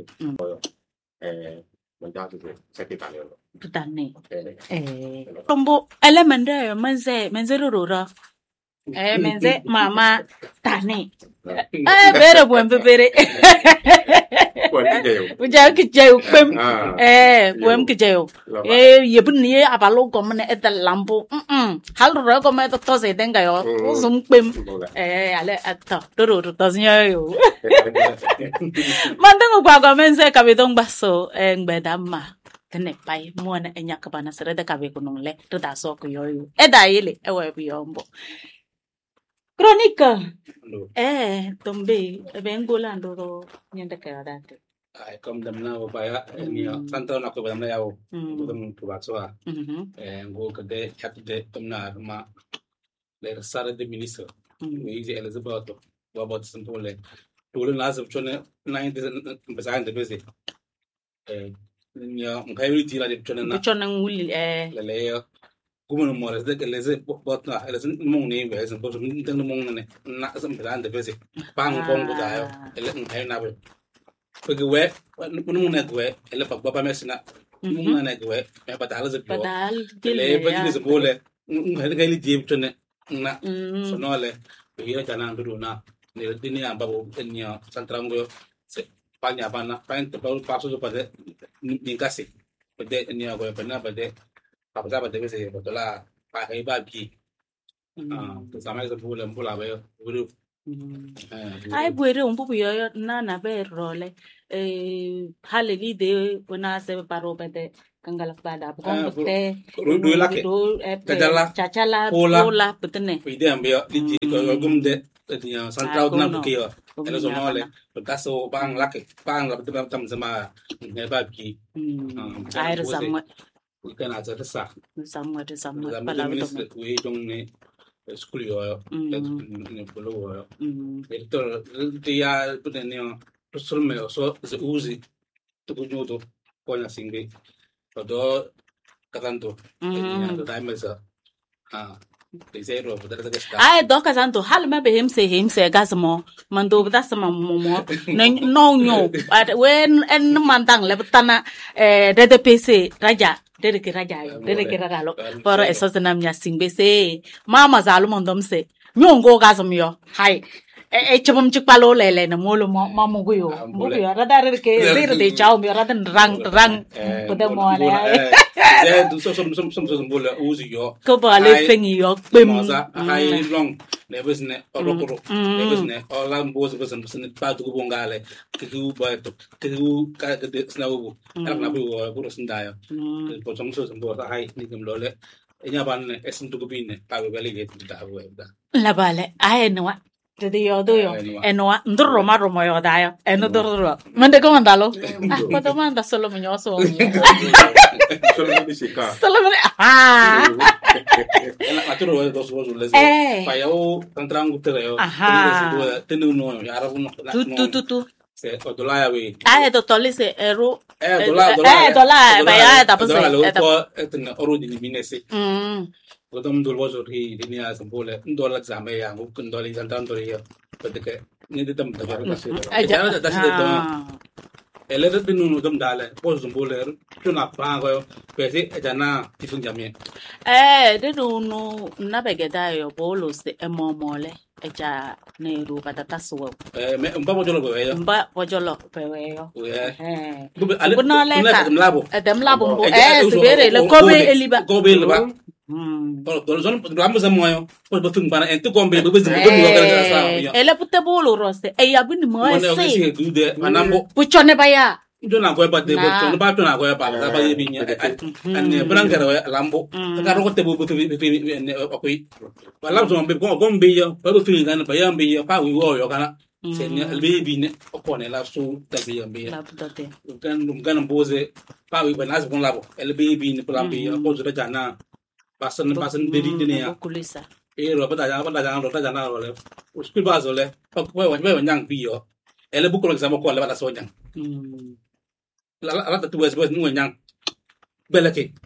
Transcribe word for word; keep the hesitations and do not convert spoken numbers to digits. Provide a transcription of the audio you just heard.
eh mangiato che sai che tale Tutane. Eh, tombo elemende menze menze rorora. Eh, menze mama tane. Eh, bere buon bere. Buja ki jeu pem. Eh, buem ki jeu. Eh, yebun ni abalo gomne et lambo. Mm. Hal ro go me to se denga yo. Usum pem. Eh, ale atta. Rororo taznya yo. Mandang gwa go menze kabidong baso engbedama. Tene pai muana enya kabana sere de kabe kunung le to da so ko yoyu e da yele e we bi yombo chronique eh tombe e bengola ndoro nyende ka date ai kom dam na ba ya ni santo na ko dam na yawo dum to ba so eh ngo ka de chat de tom na ma le sare de ministre ni je elizabeth wa bot santo le to le na so chone na inde mbasan de bese eh nya ngai ri tira de chone na chone nguli eh le le yo kuma no mores de que les bot na les mong ni be sen bot ni tang mong ne na sam plan de bese bang bong bu da yo ele ngai na be pe ge we no mo na ge ele pa baba mesina mo na ge we me pa dal ze bo le pa ni ze bo le ngai ngai li dim chone na so no le be ya jana ndu na ne de ni amba bo nya santrango se panya bana pain te paul paso so pade ni kasi pade ni ago pena pade apa pade bese botola pa kai ba bi ah to sama se bula bula ba buru ai buere un po yo na na be role eh haleli de bona se paro pade kangala pada bong te ru lake cacala cacala pola petene ide ambe li ji ko gumde dia santrau na bukiyo ele so nole taso bang lake bang la betam tam sama ne ba bi ai ra samwa kan aja sa samwa de samwa pala to we dong ne school yo ne bolo yo itu dia punya to sulme so se uzi to kujuto konya singi to katanto ya da mesa ah ai do kazanto hal ma be him se him se gasmo mando bda sama momo no nyo when en mandang le btana eh D D P C raja dede ke raja yo dede ke ragalo por eso se nam nya singbe se mama zalu mondom se nyongo gasmo yo hai e chapam chikpalo le le na molo ma mo yo mo yo radar ke zero de chao mi radan rang rang pode mo ale ya du so som som som som bola uzi yo ko ba le fengi yo bem ai long ne besne olokoro ne besne ola mbos besen besen pa du ko ngale ke du ba to ke du ka de snawu ala na bu bu sindayo ko som so som bo ai ni kem lole enya ban esin du ko binne pa be le ge da bu da la vale ai no Jadi yo do yo, eno ndoro ma romo yo da yo, eno ndoro. Mende ko mandalo. Ah, ko to manda solo menyoso. solo bisika. Solo me ah. Ela aturo dos dos les. Pa yo tantrangu tere yo. Tenu no ya ara uno. Tu tu tu tu. Se odola ya we. Ah, to tole se ero. Eh, dola dola. Eh, dola, ba ya ta pose. Dola etna oro di binese. Mm. Kodam dol bozo ri dinia sambole ndola zame ya nguk ndoli zantan dori ya pedeke ni ditam tagar na se ja da se to ele de nu dum dale bozo sambole tuna pango pese jana tifun jamie eh de nu na begeda yo bolo se emomole eja ne ru patata suwo eh me mba bojolo be yo mba bojolo be yo eh bu na le ka labo dem labo eh sibere le kobe eliba kobe eliba Kalau kalau zon lama sama yo, pas betul mana entu kombe betul betul dua kali jasa yo. Ele putte bolo rose, eh ya bin mo ese. Mana sih itu deh, mana mo. Pucone baya. Itu nak kau pada pucone, apa tu nak kau apa? Apa ye binya? Ane berang kera lambo. Sekarang kau tebu betul betul ane apa i? Malam sama be kau kombe yo, baru betul kan apa yang be yo, apa wiwo yo karena. Senya lebih binya, apa ne langsung tapi yang be. Bukan bukan boze, apa wiwo nas pun labo. Lebih binya pulang be yo, apa sudah jana. Pasan pasan beri ni ya. Eh, lo pada jangan pada jangan lo pada jangan lo le. Uskul bahasa le. Pak kau wajib wajib yang bio. Ele buku lagi sama kau le pada sojang. Lalat tu buat buat nunggu yang belaki.